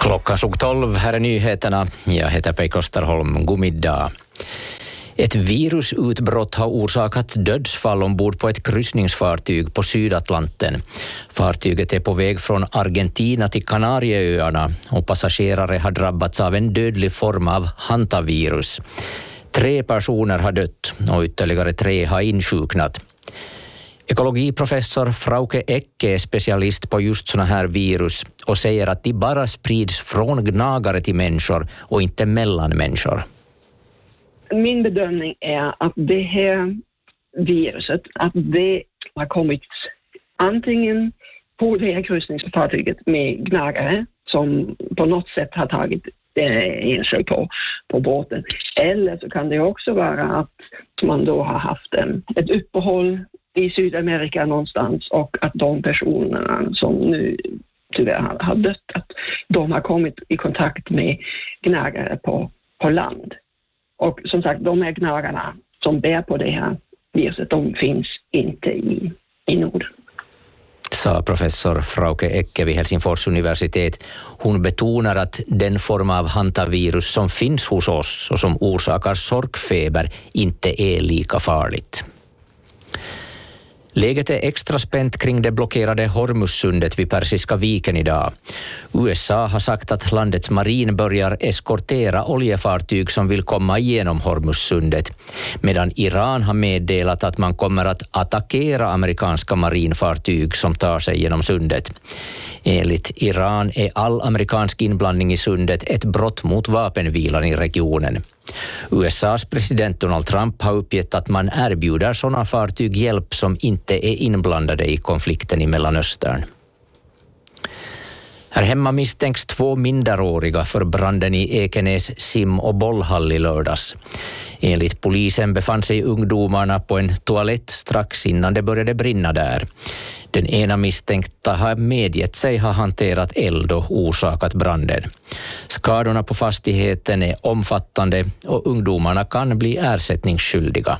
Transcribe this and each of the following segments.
Klockan slog 12, här är nyheterna. Jag heter Pei Kosterholm, god middag. Ett virusutbrott har orsakat dödsfall ombord på ett kryssningsfartyg på Sydatlanten. Fartyget är på väg från Argentina till Kanarieöarna och passagerare har drabbats av en dödlig form av hantavirus. 3 personer har dött och ytterligare 3 har insjuknat. Ekologiprofessor Frauke Ecke är specialist på just såna här virus och säger att de bara sprids från gnagare till människor och inte mellan människor. Min bedömning är att det här viruset, att det har kommit antingen på det här kryssningsfartyget med gnagare som på något sätt har tagit insjö på båten. Eller så kan det också vara att man då har haft ett uppehåll i Sydamerika någonstans och att de personerna som nu tyvärr har dött, att de har kommit i kontakt med gnagare på land. Och som sagt, de här gnagarna som bär på det här viruset, de finns inte i Norden. Sa professor Frauke Ecke vid Helsingfors universitet. Hon betonar att den form av hantavirus som finns hos oss och som orsakar sorkfeber inte är lika farligt. Läget är extra spänt kring det blockerade Hormuzsundet vid Persiska viken idag. USA har sagt att landets marin börjar eskortera oljefartyg som vill komma igenom Hormuzsundet, medan Iran har meddelat att man kommer att attackera amerikanska marinfartyg som tar sig genom sundet. Enligt Iran är all amerikansk inblandning i sundet ett brott mot vapenvilan i regionen. USAs president Donald Trump har uppgett att man erbjuder sådana fartyg hjälp som inte är inblandade i konflikten i Mellanöstern. Här hemma misstänks 2 minderåriga för branden i Ekenäs sim- och bollhall i lördags. Enligt polisen befann sig ungdomarna på en toalett strax innan det började brinna där. Den ena misstänkta har medgett sig ha hanterat eld och orsakat branden. Skadorna på fastigheten är omfattande och ungdomarna kan bli ersättningsskyldiga.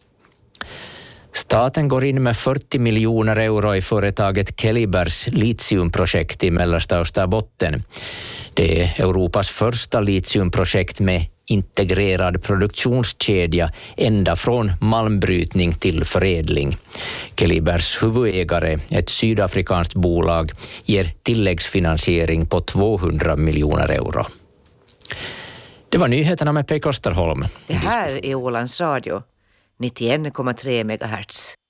Staten går in med 40 miljoner euro i företaget Kelibers litiumprojekt i mellersta Österbotten. Det är Europas första litiumprojekt med integrerad produktionskedja ända från malmbrytning till förädling. Kelibers huvudägare, ett sydafrikanskt bolag, ger tilläggsfinansiering på 200 miljoner euro. Det var nyheterna med Pei Kosterholm. Det här är Ålands Radio, 91,3 MHz.